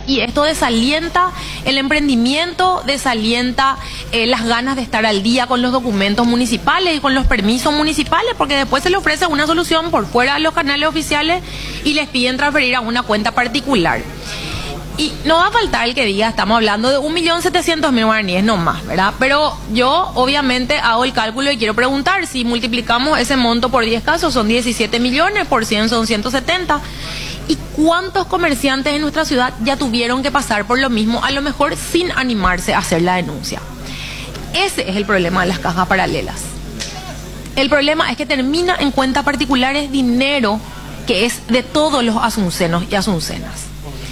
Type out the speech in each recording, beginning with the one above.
y esto desalienta el emprendimiento, desalienta las ganas de estar al día con los documentos municipales y con los permisos municipales, porque después se le ofrece una solución por fuera de los canales oficiales y les piden transferir a una cuenta particular. Y no va a faltar el que diga, estamos hablando de 1.700.000 guaraníes, no más, ¿verdad? Pero yo obviamente hago el cálculo y quiero preguntar, si multiplicamos ese monto por 10 casos, son 17 millones, por 100 son 170. ¿Y cuántos comerciantes en nuestra ciudad ya tuvieron que pasar por lo mismo, a lo mejor sin animarse a hacer la denuncia? Ese es el problema de las cajas paralelas. El problema es que termina en cuentas particulares dinero que es de todos los asuncenos y asuncenas.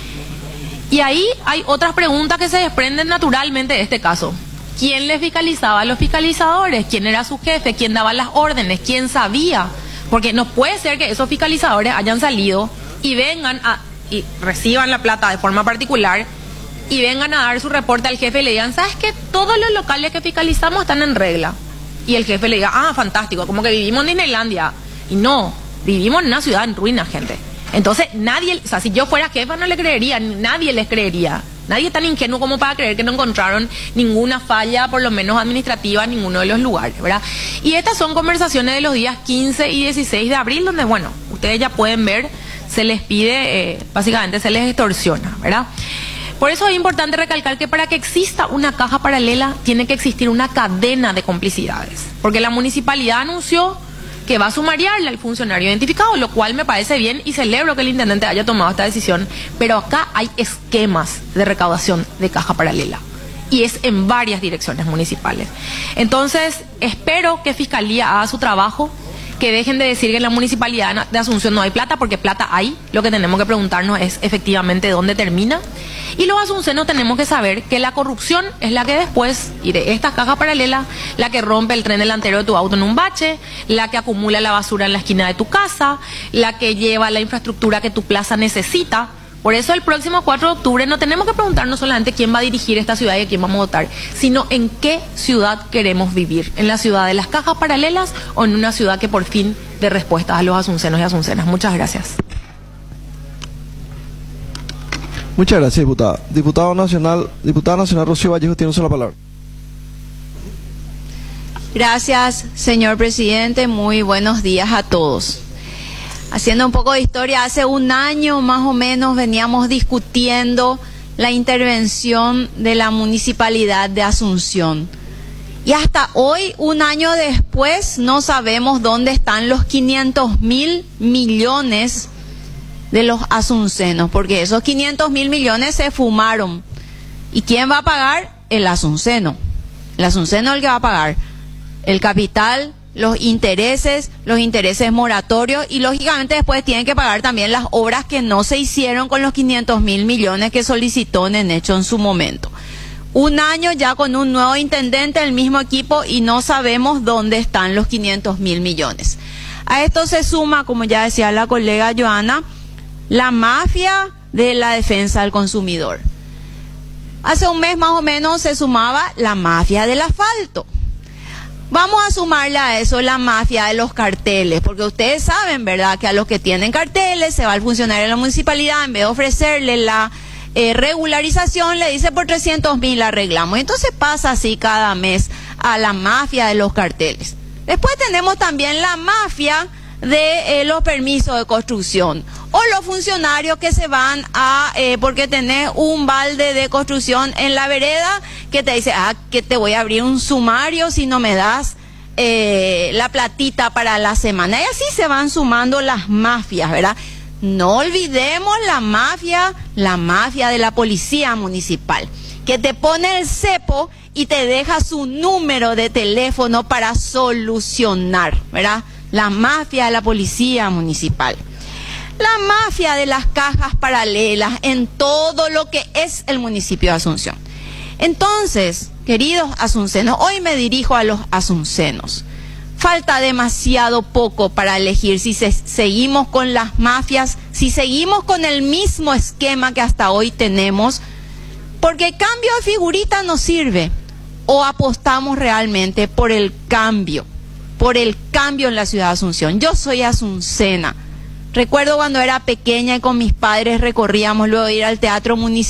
Y ahí hay otras preguntas que se desprenden naturalmente de este caso. ¿Quién les fiscalizaba a los fiscalizadores? ¿Quién era su jefe? ¿Quién daba las órdenes? ¿Quién sabía? Porque no puede ser que esos fiscalizadores hayan salido y vengan y reciban la plata de forma particular y vengan a dar su reporte al jefe y le digan, ¿sabes qué? Todos los locales que fiscalizamos están en regla. Y el jefe le diga, fantástico, como que vivimos en Disneylandia. Y no, vivimos en una ciudad en ruinas, gente. Entonces nadie, o sea, si yo fuera jefa no le creería, nadie les creería. Nadie es tan ingenuo como para creer que no encontraron ninguna falla, por lo menos administrativa, en ninguno de los lugares, ¿verdad? Y estas son conversaciones de los días 15 y 16 de abril, donde, bueno, ustedes ya pueden ver, se les pide, básicamente se les extorsiona, ¿verdad? Por eso es importante recalcar que para que exista una caja paralela tiene que existir una cadena de complicidades. Porque la municipalidad anunció que va a sumariarle al funcionario identificado, lo cual me parece bien y celebro que el intendente haya tomado esta decisión, pero acá hay esquemas de recaudación de caja paralela y es en varias direcciones municipales. Entonces, espero que Fiscalía haga su trabajo, que dejen de decir que en la municipalidad de Asunción no hay plata, porque plata hay. Lo que tenemos que preguntarnos es efectivamente dónde termina. Y los asuncenos tenemos que saber que la corrupción es la que después, y de estas cajas paralelas, la que rompe el tren delantero de tu auto en un bache, la que acumula la basura en la esquina de tu casa, la que lleva la infraestructura que tu plaza necesita. Por eso el próximo 4 de octubre no tenemos que preguntarnos solamente quién va a dirigir esta ciudad y a quién vamos a votar, sino en qué ciudad queremos vivir, en la ciudad de las cajas paralelas o en una ciudad que por fin dé respuestas a los asuncenos y asuncenas. Muchas gracias. Muchas gracias, diputada. Diputada nacional Rocío Vallejo tiene la palabra. Gracias, señor presidente. Muy buenos días a todos. Haciendo un poco de historia, hace un año más o menos veníamos discutiendo la intervención de la Municipalidad de Asunción. Y hasta hoy, un año después, no sabemos dónde están los 500.000 millones de los asuncenos, porque esos 500.000 millones se fumaron. ¿Y quién va a pagar? El asunceno. El asunceno es el que va a pagar el capital, los intereses moratorios, y lógicamente después tienen que pagar también las obras que no se hicieron con los 500.000 millones que solicitó Nenecho en su momento. Un año ya con un nuevo intendente, el mismo equipo, y no sabemos dónde están los 500.000 millones. A esto se suma, como ya decía la colega Joana, la mafia de la defensa del consumidor. Hace un mes más o menos se sumaba la mafia del asfalto. Vamos a sumarle a eso la mafia de los carteles, porque ustedes saben, ¿verdad?, que a los que tienen carteles se va el funcionario de la municipalidad, en vez de ofrecerle la regularización, le dice por 300.000 la arreglamos. Entonces pasa así cada mes a la mafia de los carteles. Después tenemos también la mafia de los permisos de construcción, o los funcionarios que se van a, porque tenés un balde de construcción en la vereda, que te dice, que te voy a abrir un sumario si no me das la platita para la semana. Y así se van sumando las mafias, ¿verdad? No olvidemos la mafia de la policía municipal, que te pone el cepo y te deja su número de teléfono para solucionar, ¿verdad? La mafia de la policía municipal. La mafia de las cajas paralelas en todo lo que es el municipio de Asunción. Entonces, queridos asuncenos, hoy me dirijo a los asuncenos. Falta demasiado poco para elegir si seguimos con las mafias, si seguimos con el mismo esquema que hasta hoy tenemos, porque cambio de figurita no sirve. O apostamos realmente por el cambio en la ciudad de Asunción. Yo soy asuncena. Recuerdo cuando era pequeña y con mis padres recorríamos luego de ir al teatro municipal